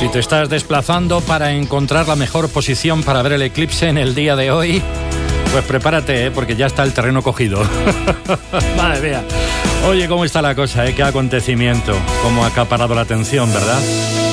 Si te estás desplazando para encontrar la mejor posición para ver el eclipse en el día de hoy, pues prepárate, porque ya está el terreno cogido. Madre mía. Oye, cómo está la cosa, qué acontecimiento, cómo ha acaparado la atención, ¿verdad?